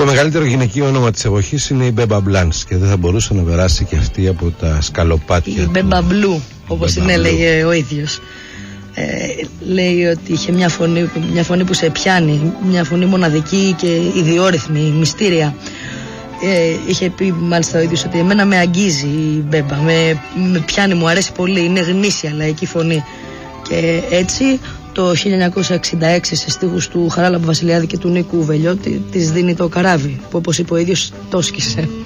Το μεγαλύτερο γυναικείο όνομα της εποχής είναι η Μπέμπα Μπλάνς και δεν θα μπορούσε να περάσει και αυτή από τα σκαλοπάτια. Η Μπέμπα Μπλου, όπως την έλεγε ο ίδιος. Λέει ότι είχε μια φωνή που σε πιάνει, μια φωνή μοναδική και ιδιόρυθμη, μυστήρια. Είχε πει μάλιστα ο ίδιος ότι εμένα με αγγίζει η Μπέμπα, με πιάνει, μου αρέσει πολύ, είναι γνήσια λαϊκή φωνή. Και έτσι το 1966 σε στίχους του Χαράλαμπου Βασιλιάδη και του Νίκου Βελιώτη της δίνει το καράβι που, όπως είπε ο ίδιος, το σκίσε.